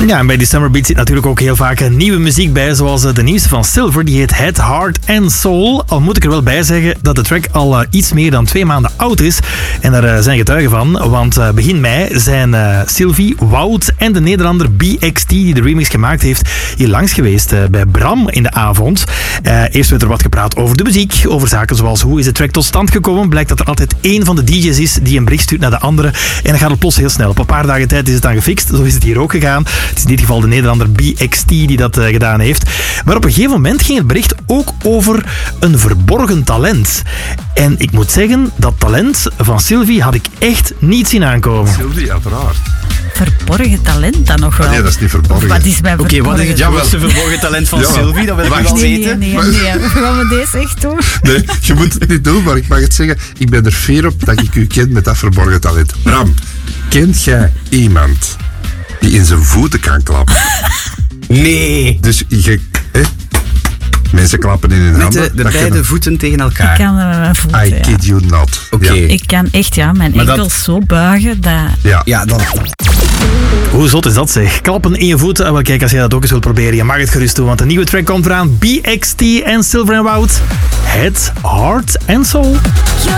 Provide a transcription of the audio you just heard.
Ja, en bij die Summer Beat zit natuurlijk ook heel vaak nieuwe muziek bij, zoals de nieuwste van Silver, die heet Head, Heart and Soul. Al moet ik er wel bij zeggen dat de track al iets meer dan 2 maanden oud is. En daar zijn getuigen van, want begin mei zijn Sylvie, Wout en de Nederlander BXT, die de remix gemaakt heeft, hier langs geweest bij Bram in de avond. Eerst werd er wat gepraat over de muziek, over zaken zoals hoe is de track tot stand gekomen. Blijkt dat er altijd één van de DJ's is die een bericht stuurt naar de andere. En dan gaat het plots heel snel. Op een paar dagen tijd is het dan gefixt. Zo is het hier ook gegaan. Het is in dit geval de Nederlander BXT die dat gedaan heeft. Maar op een gegeven moment ging het bericht ook over een verborgen talent. En ik moet zeggen, dat talent van Sylvie had ik echt niet zien aankomen. Sylvie, uiteraard. Verborgen talent dan nog wel? Nee, dat is niet verborgen. Wat is mijn verborgen? Wat is het grootste verborgen talent van Sylvie? Dat wil ik wel weten. Nee. We gaan deze echt doen. Nee, je moet het niet doen, maar ik mag het zeggen. Ik ben er fier op dat ik u ken met dat verborgen talent. Bram, kent jij iemand die in zijn voeten kan klappen? Nee. Dus je... Mensen klappen in hun handen. Met de beide voeten tegen elkaar. Ik kan met mijn voeten, I kid you not. Oké. Ja. Ik kan echt, mijn enkels zo buigen dat... Ja, dan... Hoe zot is dat zeg? Klappen in je voeten. Wel kijk, als jij dat ook eens wilt proberen, je mag het gerust doen, want een nieuwe track komt eraan. BXT en Silver & Wout. Head, Heart and Soul.